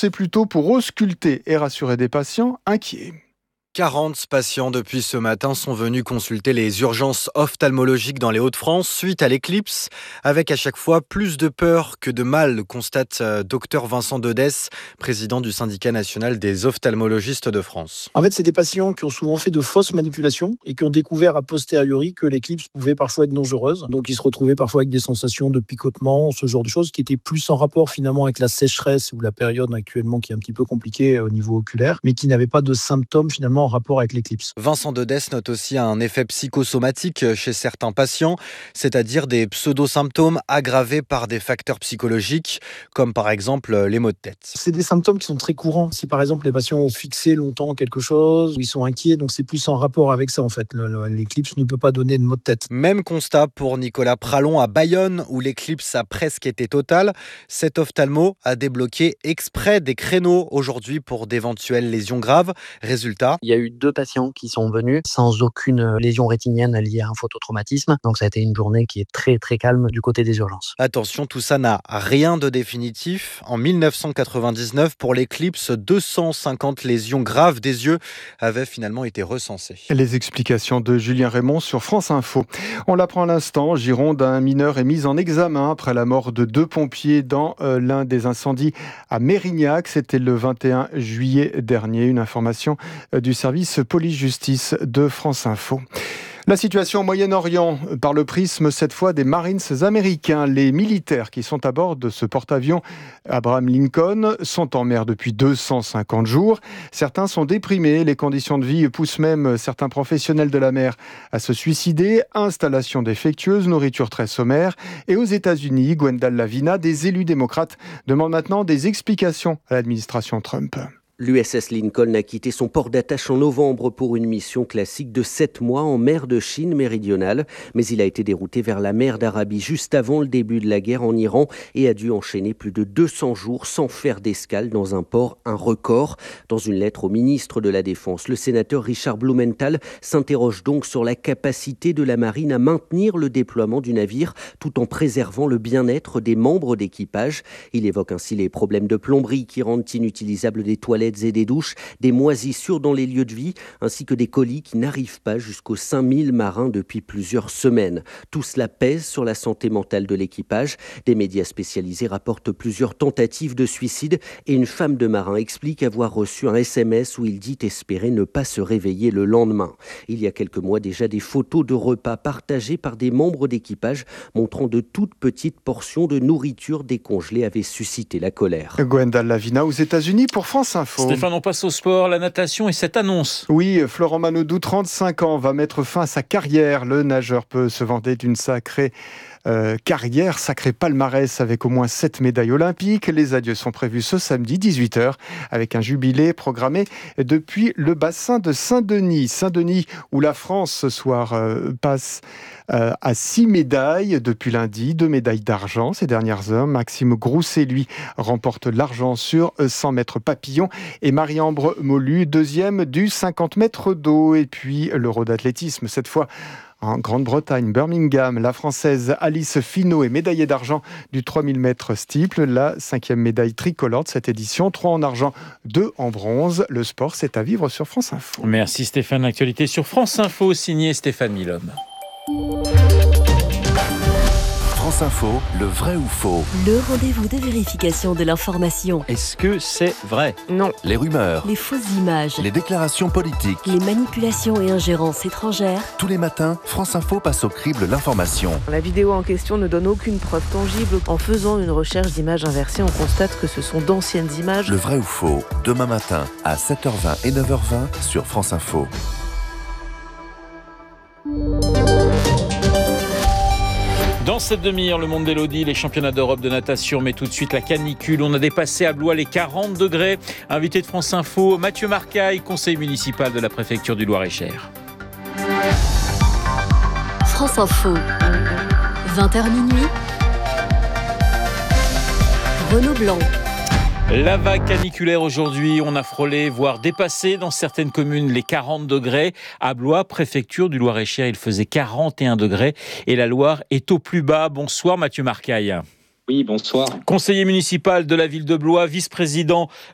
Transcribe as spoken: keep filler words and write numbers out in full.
c'est plutôt pour ausculter et rassurer des patients inquiets. quarante patients depuis ce matin sont venus consulter les urgences ophtalmologiques dans les Hauts-de-France suite à l'éclipse, avec à chaque fois plus de peur que de mal, constate docteur Vincent Dedès, président du syndicat national des ophtalmologistes de France. En fait, c'est des patients qui ont souvent fait de fausses manipulations et qui ont découvert a posteriori que l'éclipse pouvait parfois être dangereuse. Donc, ils se retrouvaient parfois avec des sensations de picotement, ce genre de choses qui étaient plus en rapport finalement avec la sécheresse ou la période actuellement qui est un petit peu compliquée au niveau oculaire, mais qui n'avaient pas de symptômes finalement en rapport avec l'éclipse. Vincent Dedès note aussi un effet psychosomatique chez certains patients, c'est-à-dire des pseudo-symptômes aggravés par des facteurs psychologiques, comme par exemple les maux de tête. C'est des symptômes qui sont très courants. Si par exemple les patients ont fixé longtemps quelque chose, ou ils sont inquiets, donc c'est plus en rapport avec ça en fait. L'éclipse ne peut pas donner de maux de tête. Même constat pour Nicolas Pralon à Bayonne, où l'éclipse a presque été totale. Cet ophtalmo a débloqué exprès des créneaux aujourd'hui pour d'éventuelles lésions graves. Résultat, il y a eu deux patients qui sont venus sans aucune lésion rétinienne liée à un phototraumatisme. Donc ça a été une journée qui est très très calme du côté des urgences. Attention, tout ça n'a rien de définitif. En dix-neuf cent quatre-vingt-dix-neuf, pour l'éclipse, deux cent cinquante lésions graves des yeux avaient finalement été recensées. Les explications de Julien Raymond sur France Info. On l'apprend à l'instant, Gironde, un mineur est mis en examen après la mort de deux pompiers dans euh, l'un des incendies à Mérignac. C'était le vingt et un juillet dernier. Une information euh, du service police-justice de France Info. La situation au Moyen-Orient, par le prisme cette fois des Marines américains. Les militaires qui sont à bord de ce porte-avions Abraham Lincoln sont en mer depuis deux cent cinquante jours. Certains sont déprimés, les conditions de vie poussent même certains professionnels de la mer à se suicider. Installation défectueuse, nourriture très sommaire. Et aux États-Unis, Gwendal Lavina, des élus démocrates demandent maintenant des explications à l'administration Trump. L'U S S Lincoln a quitté son port d'attache en novembre pour une mission classique de sept mois en mer de Chine méridionale. Mais il a été dérouté vers la mer d'Arabie juste avant le début de la guerre en Iran et a dû enchaîner plus de deux cents jours sans faire d'escale dans un port, un record. Dans une lettre au ministre de la Défense, le sénateur Richard Blumenthal s'interroge donc sur la capacité de la marine à maintenir le déploiement du navire tout en préservant le bien-être des membres d'équipage. Il évoque ainsi les problèmes de plomberie qui rendent inutilisables des toilettes et des douches, des moisissures dans les lieux de vie, ainsi que des colis qui n'arrivent pas jusqu'aux cinq mille marins depuis plusieurs semaines. Tout cela pèse sur la santé mentale de l'équipage. Des médias spécialisés rapportent plusieurs tentatives de suicide et une femme de marin explique avoir reçu un S M S où il dit espérer ne pas se réveiller le lendemain. Il y a quelques mois déjà, des photos de repas partagés par des membres d'équipage montrant de toutes petites portions de nourriture décongelée avaient suscité la colère. Gwendal Lavina aux États-Unis pour France Info. Stéphane, on passe au sport, la natation et cette annonce. Oui, Florent Manodou, trente-cinq ans, va mettre fin à sa carrière. Le nageur peut se vanter d'une sacrée euh, carrière, sacré palmarès avec au moins sept médailles olympiques. Les adieux sont prévus ce samedi dix-huit heures avec un jubilé programmé depuis le bassin de Saint-Denis. Saint-Denis où la France ce soir euh, passe euh, à six médailles depuis lundi, deux médailles d'argent ces dernières heures. Maxime Grousset, lui, remporte l'argent sur cent mètres papillon et Marie-Ambre Molu, deuxième du cinquante mètres d'eau. Et puis l'Euro d'athlétisme, cette fois en Grande-Bretagne, Birmingham, la Française Alice Finot est médaillée d'argent du trois mille mètres steeple, la cinquième médaille tricolore de cette édition, trois en argent, deux en bronze. Le sport, c'est à vivre sur France Info. Merci Stéphane, l'actualité sur France Info, signé Stéphane Milhomme. France Info, le vrai ou faux? Le rendez-vous de vérification de l'information. Est-ce que c'est vrai? Non. Les rumeurs, Les fausses images, les déclarations politiques, les manipulations et ingérences étrangères. tous les matins, France Info passe au crible l'information. La vidéo en question ne donne aucune preuve tangible. En faisant une recherche d'images inversées, on constate que ce sont d'anciennes images. Le vrai ou faux, demain matin à sept heures vingt et neuf heures vingt sur France Info. Dans cette demi-heure, le monde d'Élodie, les championnats d'Europe de natation, mais tout de suite la canicule. On a dépassé à Blois les quarante degrés. Invité de France Info, Mathieu Marcaille, conseiller municipal de la préfecture du Loir-et-Cher. France Info, vingt heures minuit. Renaud Blanc. La vague caniculaire aujourd'hui, on a frôlé, voire dépassé dans certaines communes les quarante degrés. À Blois, préfecture du Loir-et-Cher, il faisait quarante et un degrés et la Loire est au plus bas. Bonsoir Mathieu Marcaille. Oui, bonsoir. Conseiller municipal de la ville de Blois, vice-président